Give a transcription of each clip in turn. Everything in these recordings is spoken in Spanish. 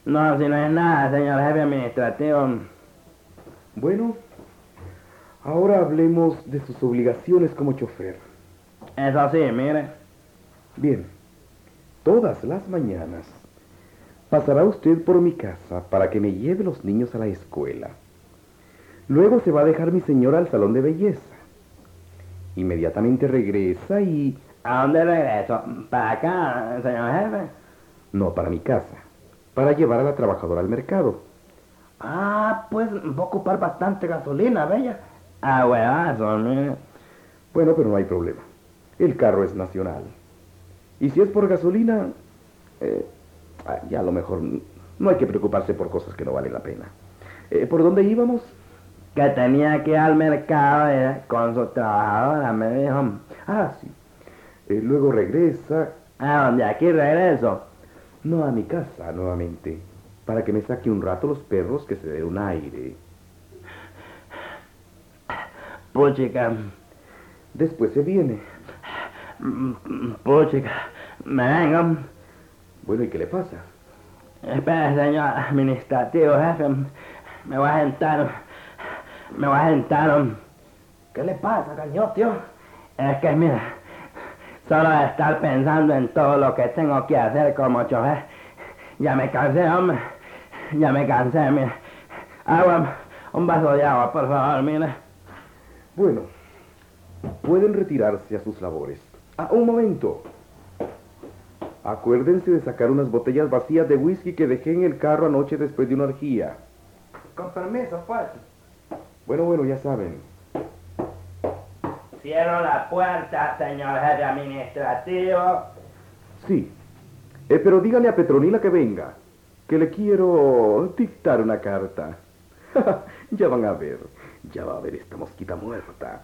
No, si no es nada, señor jefe administrativo. Bueno, ahora hablemos de sus obligaciones como chofer. Eso sí, mire. Bien, todas las mañanas pasará usted por mi casa para que me lleve los niños a la escuela. Luego se va a dejar mi señora al salón de belleza. Inmediatamente regresa y... ¿A dónde regreso? ¿Para acá, señor jefe? No, para mi casa, para llevar a la trabajadora al mercado. Ah, pues va a ocupar bastante gasolina, bella. Ah, huevazo, mire. Bueno, pero no hay problema. El carro es nacional. Y si es por gasolina, ya a lo mejor no hay que preocuparse por cosas que no valen la pena. ¿Por dónde íbamos? Que tenía que ir al mercado con su trabajadora, me dijo. Ah, sí. Luego regresa, ¿A dónde? Aquí regreso. no a mi casa nuevamente, para que me saque un rato los perros que se dé un aire. Puchica, Después se viene. puchica, me vengo. Bueno, ¿y qué le pasa? Espera, señor administrativo, jefe. Me voy a sentar. Me voy a sentar. ¿Qué le pasa, cañotio? Es que, mira, solo de estar pensando en todo lo que tengo que hacer como chofer, ya me cansé, hombre. Ya me cansé, mira. Agua, un vaso de agua, por favor, mira. Bueno, pueden retirarse a sus labores. Ah, un momento. Acuérdense de sacar unas botellas vacías de whisky que dejé en el carro anoche después de una orgía. Con permiso, pues. Bueno, ya saben. Cierro la puerta, señor jefe administrativo. Sí. Pero dígale a Petronila que venga, que le quiero dictar una carta. Ya van a ver. Ya va a ver esta mosquita muerta.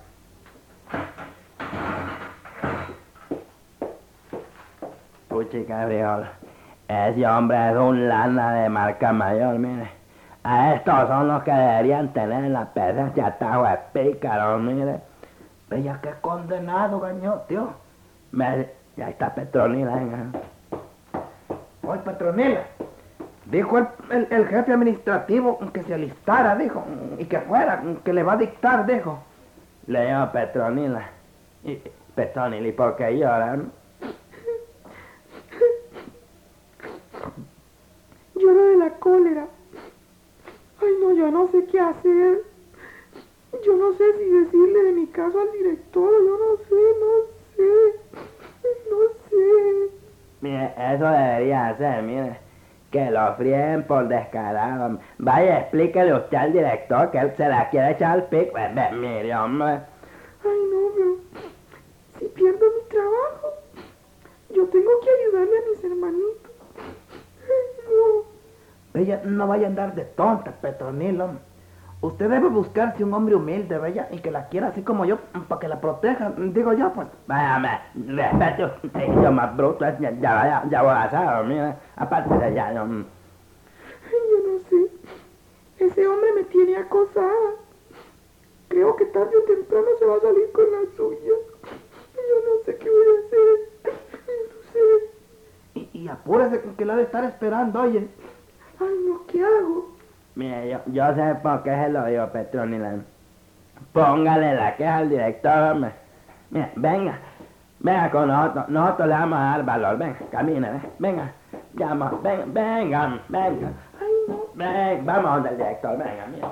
Puchica, frijol. Ese hombre es un lana de marca mayor, mire. A estos son los que deberían tener en la presencia atajo de pícaro, mire. Bella, qué condenado, gaño, tío. Ya está Petronila, venga. Oye, Petronila. Dijo el jefe administrativo que se alistara, dijo, y que fuera, que le va a dictar, dijo. Le llamo Petronila. Petronila, ¿y por qué lloran? Lloro de la cólera. Ay, no, yo no sé qué hacer. Yo no sé si decirle de mi caso al director. Yo no sé. Mire, eso debería hacer, mire. Que lo fríen por descarado. Vaya, explíquele usted al director que él se la quiere echar al pico. Mire, hombre. Ay, no, pero si pierdo mi trabajo, yo tengo que ayudarle a mis hermanitos. Ay, no. Ella no vaya a andar de tonta, Petronila. Usted debe buscarse un hombre humilde, bella, y que la quiera así como yo, para que la proteja, digo yo, pues. Vaya, respete usted, yo más bruto, ya voy a hacer, mira, aparte de allá, yo... Ay, yo no sé. Ese hombre me tiene acosada. Creo que tarde o temprano se va a salir con la suya. Yo no sé qué voy a hacer. No sé. Y apúrese que la de estar esperando, oye. Ay, no, ¿qué hago? Mire, yo sé por qué se lo digo, Petronila. Póngale la queja al director, hombre. Mira, venga con nosotros le vamos a dar valor, venga, camine, venga, llama, venga. Ay, no. Vamos donde el director, venga, mira.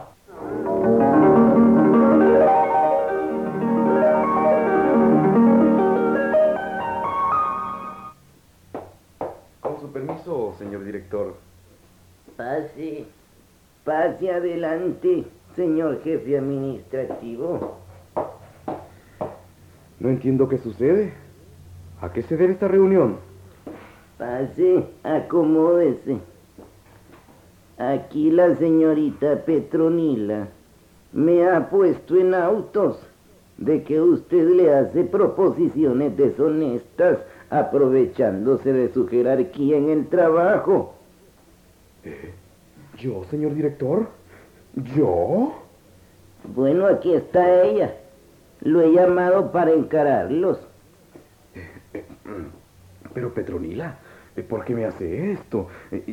Con su permiso, señor director. Pase adelante, señor jefe administrativo. No entiendo qué sucede. ¿A qué se debe esta reunión? Pase, acomódese. Aquí la señorita Petronila me ha puesto en autos de que usted le hace proposiciones deshonestas aprovechándose de su jerarquía en el trabajo. ¿Yo, señor director? ¿Yo? Bueno, aquí está ella. Lo he llamado para encararlos. Pero Petronila, ¿por qué me hace esto?